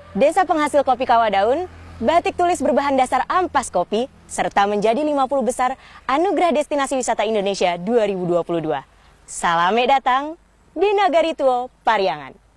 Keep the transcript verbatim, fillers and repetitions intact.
Desa penghasil kopi kawah daun, batik tulis berbahan dasar ampas kopi, serta menjadi lima puluh besar Anugerah Destinasi Wisata Indonesia dua ribu dua puluh dua. Salame datang di Nagari Tuo, Pariangan.